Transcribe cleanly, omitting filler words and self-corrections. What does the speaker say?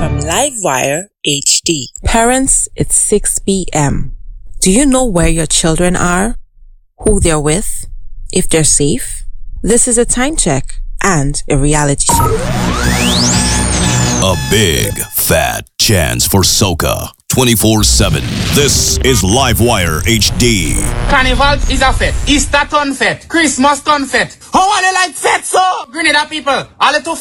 from Livewire HD. Parents, it's 6 p.m. Do you know where your children are? Who they're with? If they're safe? This is a time check and a reality check. A big, fat chance for soca 24/7. This is Livewire HD. Carnival is a fete. Easter turn fete. Christmas turn fete. How are they like fete so? Grenada people, all the